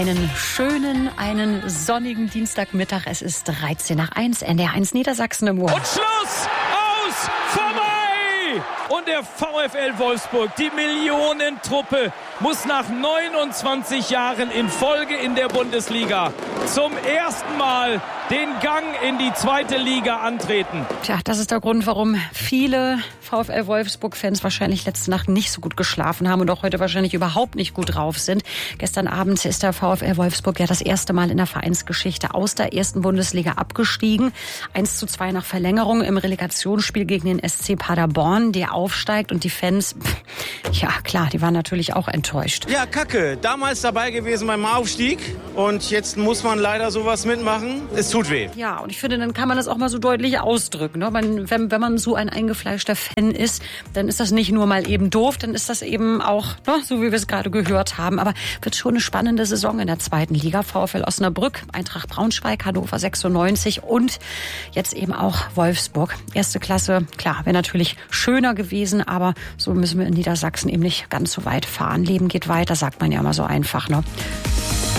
Einen sonnigen Dienstagmittag. Es ist 13:01, NDR1 Niedersachsen im Ohr. Und Schluss! Aus! Vorbei! Und der VfL Wolfsburg, die Millionentruppe, muss nach 29 Jahren in Folge in der Bundesliga zum ersten Mal den Gang in die zweite Liga antreten. Tja, das ist der Grund, warum viele VfL Wolfsburg-Fans wahrscheinlich letzte Nacht nicht so gut geschlafen haben und auch heute wahrscheinlich überhaupt nicht gut drauf sind. Gestern Abend ist der VfL Wolfsburg ja das erste Mal in der Vereinsgeschichte aus der ersten Bundesliga abgestiegen. 1:2 nach Verlängerung im Relegationsspiel gegen den SC Paderborn, der aufsteigt, und die Fans, ja klar, die waren natürlich auch enttäuscht. Ja, Kacke. Damals dabei gewesen beim Aufstieg und jetzt muss man leider sowas mitmachen. Es tut weh. Ja, und ich finde, dann kann man das auch mal so deutlich ausdrücken. Ne? Wenn man so ein eingefleischter Fan ist, dann ist das nicht nur mal eben doof, dann ist das eben auch, ne, so wie wir es gerade gehört haben. Aber wird schon eine spannende Saison in der zweiten Liga. VfL Osnabrück, Eintracht Braunschweig, Hannover 96 und jetzt eben auch Wolfsburg. Erste Klasse, klar, wäre natürlich schöner gewesen, aber so müssen wir in Niedersachsen eben nicht ganz so weit fahren. Leben geht weiter, sagt man ja immer so einfach. Ne?